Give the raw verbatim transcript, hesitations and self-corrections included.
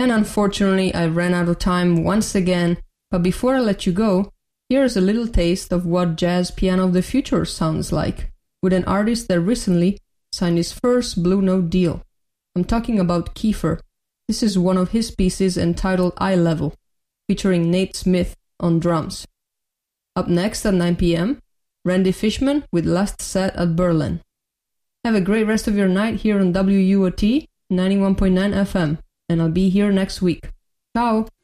And unfortunately, I ran out of time once again, but before I let you go, here's a little taste of what jazz piano of the future sounds like, with an artist that recently signed his first Blue Note deal. I'm talking about Kiefer. This is one of his pieces entitled Eye Level, featuring Nate Smith on drums. Up next at nine p.m., Randy Fishman with Last Set at Berlin. Have a great rest of your night here on W U O T ninety-one point nine F M, and I'll be here next week. Ciao!